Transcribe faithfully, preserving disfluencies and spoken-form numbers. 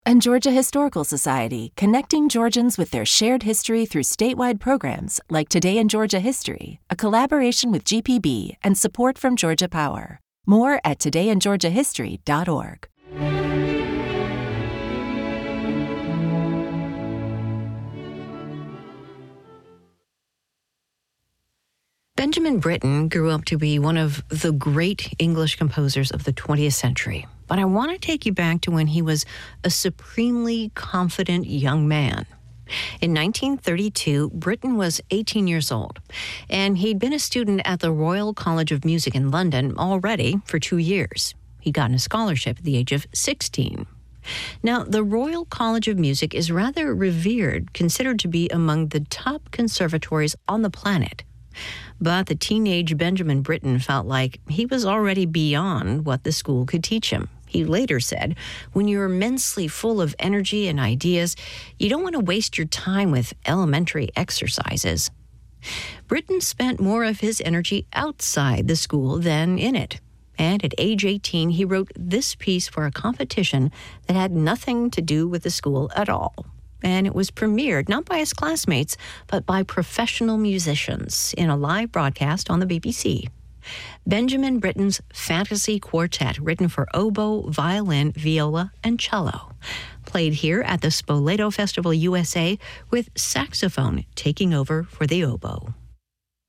And Georgia Historical Society, connecting Georgians with their shared history through statewide programs like Today in Georgia History, a collaboration with G P B and support from Georgia Power. More at today in georgia history dot org. Benjamin Britten grew up to be one of the great English composers of the twentieth century. But I want to take you back to when he was a supremely confident young man. In nineteen thirty-two, Britten was eighteen years old, and he'd been a student at the Royal College of Music in London already for two years. He'd gotten a scholarship at the age of sixteen. Now, the Royal College of Music is rather revered, considered to be among the top conservatories on the planet. But the teenage Benjamin Britten felt like he was already beyond what the school could teach him. He later said, when you're immensely full of energy and ideas, you don't want to waste your time with elementary exercises. Britten spent more of his energy outside the school than in it. And at age eighteen, he wrote this piece for a competition that had nothing to do with the school at all. And it was premiered not by his classmates, but by professional musicians in a live broadcast on the B B C. Benjamin Britten's Fantasy Quartet, written for oboe, violin, viola, and cello, played here at the Spoleto Festival U S A with saxophone taking over for the oboe.